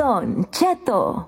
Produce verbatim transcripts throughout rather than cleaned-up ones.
Don Cheto.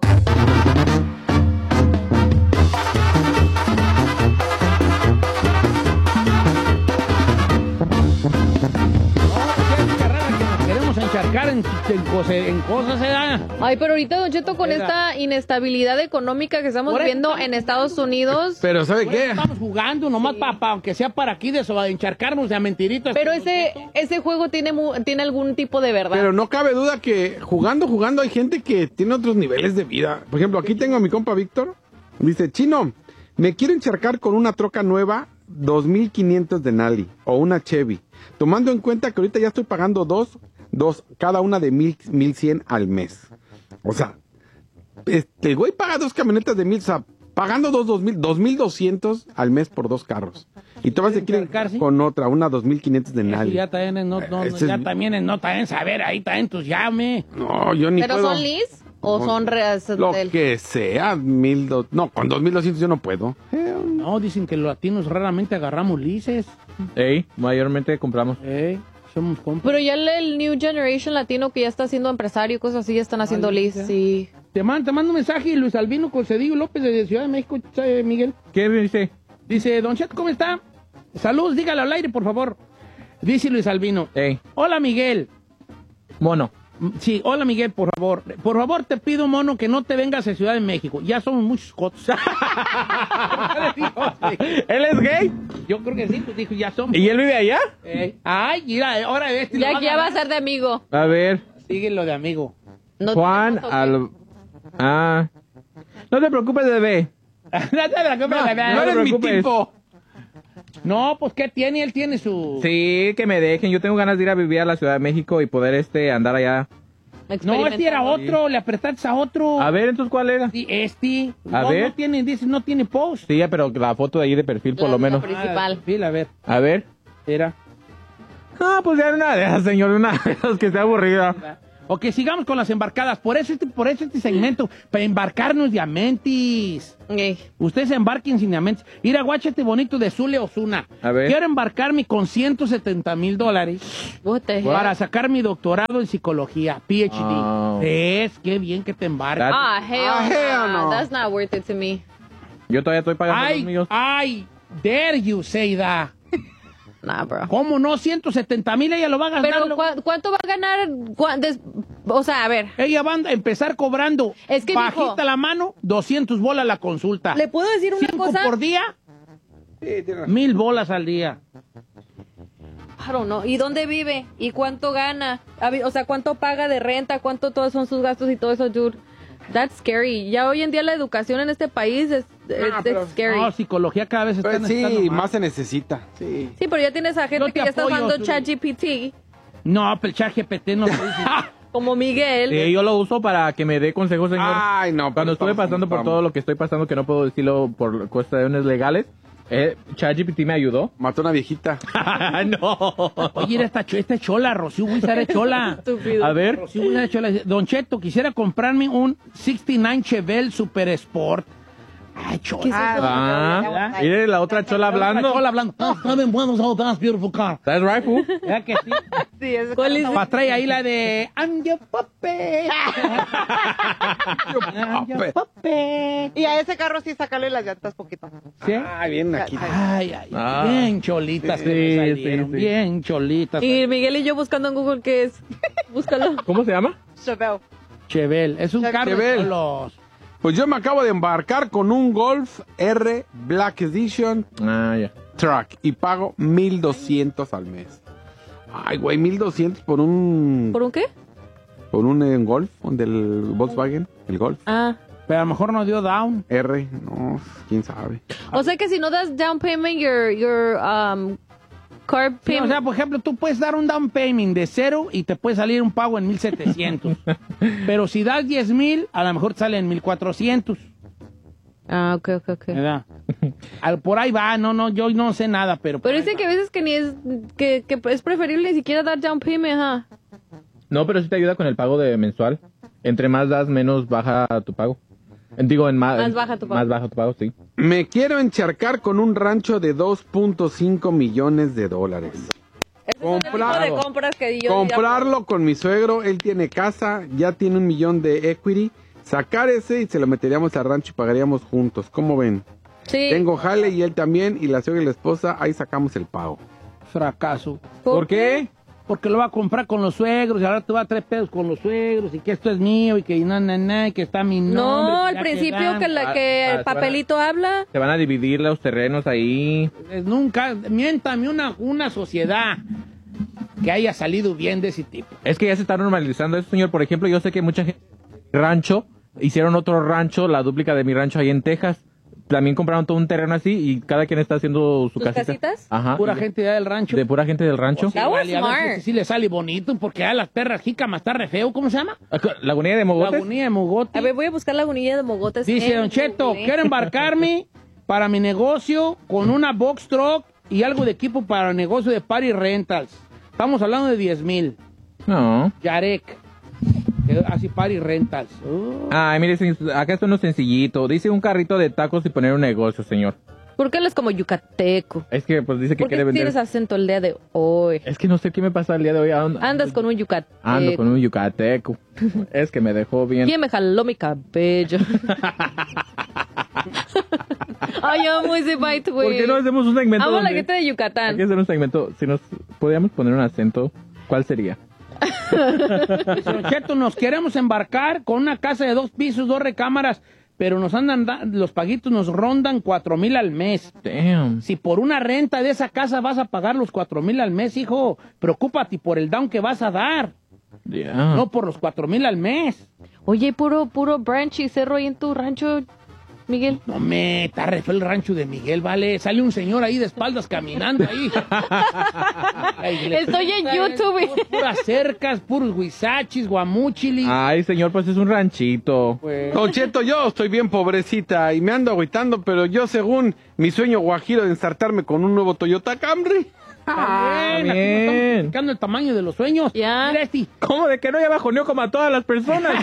Encharcar en, en, cose, en cosas se da. Ay, pero ahorita, Don Cheto, con Era. esta inestabilidad económica que estamos viendo en Estados Unidos. Pero ¿sabe qué? Estamos jugando nomás sí. para, pa, aunque sea para aquí, de, de encharcarnos de a mentiritas. Pero ese, ese juego tiene, tiene algún tipo de verdad. Pero no cabe duda que jugando, jugando hay gente que tiene otros niveles de vida. Por ejemplo, aquí tengo a mi compa Víctor. Dice, Chino, me quiero encharcar con una troca nueva dos mil quinientos de Nali o una Chevy. Tomando en cuenta que ahorita ya estoy pagando dos Dos, cada una de mil, mil cien al mes. O sea, este, el güey paga dos camionetas de mil, o sea, pagando dos, dos mil, dos mil doscientos al mes por dos carros. Y te vas a quieren con otra, una dos mil quinientos de nadie. Ya también es, no, no, ya es... también es, no, también saber, ahí también tus llame. No, yo ni ¿Pero puedo. son lease o no, son reales? Lo del... que sea, mil dos, no, con dos mil doscientos yo no puedo. No, dicen que los latinos raramente agarramos leases. Ey, mayormente compramos. Ey. Somos Pero ya el, el New Generation latino que ya está siendo empresario y cosas así, ya están haciendo Ay, lease, sí. Te mando, te mando un mensaje, Luis Albino Concedido López de Ciudad de México, ¿sabe, Miguel? ¿Qué dice? Dice, Don Chet, ¿cómo está? Saludos, dígale al aire, por favor. Dice Luis Albino. Ey. Hola, Miguel. Mono. Sí, hola, Miguel, por favor. Por favor, te pido, mono, que no te vengas a Ciudad de México. Ya somos muchos cotos. ¿Él es gay? Yo creo que sí, pues dijo, ya somos. ¿Y él vive allá? Eh, ay, mira, ahora este ya, ya va a ser de amigo. A ver. Síguelo de amigo. No Juan al... Ah. No te preocupes, bebé. no te preocupes, bebé. No, no eres mi tipo. No, pues ¿qué tiene? Él tiene su... Sí, que me dejen. Yo tengo ganas de ir a vivir a la Ciudad de México y poder este andar allá. No, este era otro, sí. Le apretaste a otro. A ver, entonces, ¿cuál era? Sí, este. A no, ver. No tiene, dice, no tiene post. Sí, pero la foto de ahí de perfil, por la, lo menos. La principal. Ah, perfil, a ver. A ver. Era. Ah, pues ya era una de esas, señor, una de esas que esté aburrida. Ok, sigamos con las embarcadas. Por eso este, por eso este segmento, para embarcarnos diamantes. Okay. Ustedes embarquen sin diamantes. Ir a guáchate bonito de Zule Ozuna. A ver. Quiero embarcarme con ciento setenta mil dólares para sacar mi doctorado en psicología, P H D. Oh. Es, qué bien que te embarques. Ah, hell, ah, hell no. That's not worth it to me. Yo todavía estoy pagando ay, los míos. Ay, dare you say that. Nah, bro. ¿Cómo no? ciento setenta mil ella lo va a ganar. Pero ¿cu ¿cuánto va a ganar? O sea, a ver. Ella va a empezar cobrando es que bajita dijo, la mano, doscientos bolas la consulta. ¿Le puedo decir una ¿Cinco cosa? por día? Sí, mil bolas al día. I don't know. ¿Y dónde vive? ¿Y cuánto gana? O sea, ¿cuánto paga de renta? ¿Cuánto todos son sus gastos y todo eso, dude? That's scary. Ya hoy en día la educación en este país es, ah, es pero, scary. No, psicología cada vez está pues sí, más. más se necesita. Sí. Sí, pero ya tienes a gente que ya está usando ChatGPT. No, pero ChatGPT no se dice. Como Miguel. Sí, yo lo uso para que me dé consejos, señor. Ay, no. Cuando estuve pasando por todo lo que estoy pasando, que no puedo decirlo por cuestiones legales, eh, ChatGPT me ayudó. Mató una viejita. No. Oye, esta, esta chola, Rocío Huizar es chola. Estúpido. A ver. Rocío Huizar es chola. Don Cheto, quisiera comprarme un sesenta y nueve Chevelle Super Sport. Ay, chola. ¿Qué es eso? Ah, mire la otra chola hablando. La chola hablando. Oh, I've been one of those beautiful car. That's right, fool. ¿Verdad que sí? Sí, es ¿Cuál es? Pa' traer ahí la de I'm your puppet. I'm your puppet. Y a ese carro sí sacarle las llantas poquito. ¿Sí? Ay, bien aquí. Ay, ay, Ah. bien cholitas. Sí, que me sí, salieron, sí. Bien cholitas. Y Miguel y yo buscando en Google qué es. Búscalo. ¿Cómo se llama? Chevelle. Chevelle. Es un Chevelle. carro de Chevelle. cholos. Pues yo me acabo de embarcar con un Golf R Black Edition Ah, ya. Truck y pago mil doscientos al mes. Ay, güey, mil doscientos por un... ¿Por un qué? Por un eh, Golf, del Volkswagen, el Golf. Ah. Pero a lo mejor no dio down. R, no, quién sabe. O sea que si no das down payment, your, your um, car Sí, payment... o sea, por ejemplo, tú puedes dar un down payment de cero y te puede salir un pago en mil setecientos. Pero si das diez mil, a lo mejor te sale en mil cuatrocientos. Ah, ok, ok, ok. ¿Verdad? Al- Por ahí va, no, no, yo no sé nada, pero... por Pero ahí dicen va. que a veces que ni es... Que, que es preferible ni siquiera dar down payment, ¿ah? No, pero sí te ayuda con el pago de mensual. Entre más das, menos baja tu pago. Eh, Digo, en más, Más baja tu pago. Más baja tu pago, sí. Me quiero encharcar con un rancho de dos punto cinco millones de dólares. Ese es el tipo Comprar- de compras que yo Comprarlo con mi suegro, él tiene casa, ya tiene un millón de equity. Sacar ese y se lo meteríamos al rancho y pagaríamos juntos. ¿Cómo ven? Sí. Tengo jale y él también, y la suegra y la esposa, ahí sacamos el pago. Fracaso. ¿Por qué? Porque lo va a comprar con los suegros y ahora te va a traer pedos con los suegros y que esto es mío y que na, na, na, y que está mi nombre. No, que al ya principio quedan. que, la, Ah, que ah, el papelito habla. Se van a dividir los terrenos ahí. Es nunca, miéntame una, una sociedad que haya salido bien de ese tipo. Es que ya se está normalizando eso, señor. Por ejemplo, yo sé que mucha gente rancho hicieron otro rancho, la dúplica de mi rancho ahí en Texas. También compraron todo un terreno así y cada quien está haciendo su ¿Sus casita. casitas? Ajá. Pura Y- gente de del rancho. De pura gente del rancho. Sí, That was vale, a ver smart. si sí le sale bonito porque a las perras jícamas está re feo. ¿Cómo se llama? Lagunilla de Mogotes. Lagunilla de Mogote. A ver, voy a buscar la lagunilla de mogotes. Dice en Don Cheto, Google. quiero embarcarme para mi negocio con una box truck y algo de equipo para el negocio de Party Rentals. Estamos hablando de diez mil. No. Yarek. Que Así Party Rentals. Uh. Ay, mire, señor, acá está uno sencillito. Dice un carrito de tacos y poner un negocio, señor. ¿Por qué él es como yucateco? Es que pues dice que ¿Por qué quiere vender. tienes acento el día de hoy? Es que no sé qué me pasa el día de hoy. Ando, Andas con un yucateco. ando con un yucateco. Es que me dejó bien. ¿Quién me jaló mi cabello? Ay, amo ese bite, güey. ¿Por qué no hacemos un segmento? Amo la donde- gente de Hay que Yucatán. hacer un segmento. Si nos podíamos poner un acento, ¿cuál sería? Dice Don Cheto, nos queremos embarcar con una casa de dos pisos, dos recámaras, pero nos andan, da- los paguitos nos rondan cuatro mil al mes. Damn. Si por una renta de esa casa vas a pagar los cuatro mil al mes, hijo, preocúpate por el down que vas a dar, Yeah. no por los cuatro mil al mes. Oye, puro, puro branch y cerro ahí en tu rancho, Miguel. No me, está re feo el rancho de Miguel, vale. Sale un señor ahí de espaldas caminando ahí. Ay, le- Estoy en YouTube. Pu- Puras cercas, puros huizachis, guamúchilis. Ay, señor, pues es un ranchito. Pues, Don Cheto, yo estoy bien pobrecita y me ando agüitando, pero yo según mi sueño guajiro de ensartarme con un nuevo Toyota Camry. también, aquí nos bien. estamos explicando el tamaño de los sueños. Ya. Mira este. ¿Cómo de que no ya bajoneó como a todas las personas?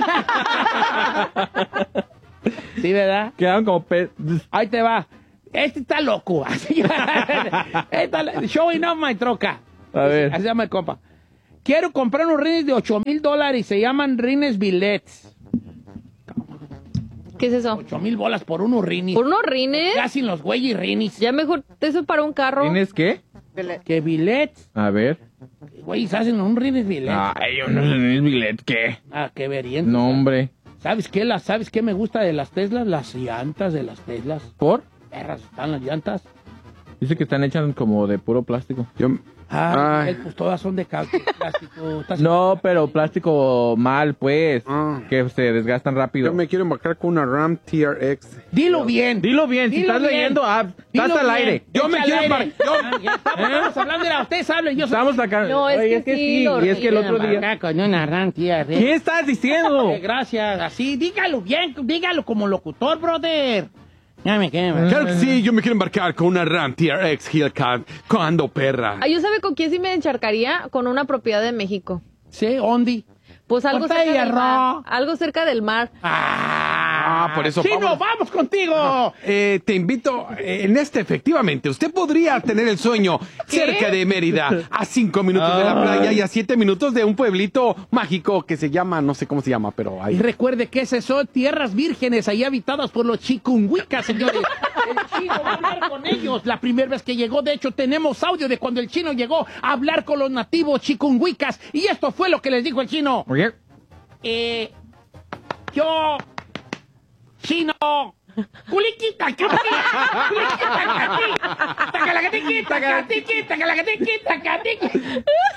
Sí, ¿verdad? Quedaron como pe... Ahí te va. Este está loco. Así, está lo- showing off my troca. A ver. Así se llama el compa. Quiero comprar unos rines de ocho mil dólares. Se llaman rines billets. ¿Qué es eso? ocho mil bolas por unos rines. ¿Por unos rines? Casi los güeyes rines. Ya mejor, eso para un carro. ¿Tienes qué? ¿Qué billets? A ver. Güeyes hacen un rines billets. Ay, yo no sé ni el billet, ¿qué? Ah, qué veriente. No, hombre. ¿Sabes qué? Las, ¿Sabes qué me gusta de las Teslas? Las llantas de las Teslas. ¿Por? Perras, están las llantas. Dice que están hechas como de puro plástico. Yo, Ah, Ay. pues todas son de cal- plástico. Estás- No, pero plástico mal, pues. Ah. Que se desgastan rápido. yo me quiero embarcar con una Ram T R X. Dilo bien. Dilo bien, si Dilo estás bien. leyendo, ah, Dilo estás al bien. aire. Yo me Echa quiero al aire. embarcar- Ah, ya estamos, estamos hablando de la ustedes hablen. Yo soy- Estamos acá. No, es Oye, que es que sí, sí. lo Y es que el ríen, otro día. Acá con una rantia. ¿Qué estás diciendo? Eh, Gracias. Así, dígalo bien, dígalo como locutor, brother. Ya me quedé. me- Claro que sí, yo me quiero embarcar con una Ram T R X Hellcat. Cuando perra. Ah, yo sabe con quién sí me encharcaría, con una propiedad de México. Sí, Ondi. Pues algo Ponte cerca del hierro. mar. Algo cerca del mar. Ah, por eso, Chino, vamos. vamos contigo. Eh, te invito eh, en este, efectivamente, usted podría tener el sueño cerca de Mérida, a cinco minutos de la playa y a siete minutos de un pueblito mágico que se llama, no sé cómo se llama, pero Y ahí. recuerde que esas son tierras vírgenes ahí habitadas por los chikunguicas, señores. El chino va a hablar con ellos. La primera vez que llegó, de hecho, tenemos audio de cuando el chino llegó a hablar con los nativos chikunguicas. Y esto fue lo que les dijo el chino. Oye, Eh, yo, chino, culiquita, culiquita, culiquita, cati, tacalacatiqui, tacatiqui, tacalacatiqui, tacatiqui.